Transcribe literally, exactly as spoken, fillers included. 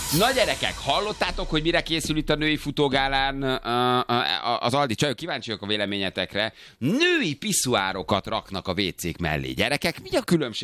Na gyerekek, hallottátok, hogy mire készül itt a női futógálán az Aldi? Csajok, kíváncsiak a véleményetekre. Női piszuárokat raknak a vécék mellé. Gyerekek, mi a különbség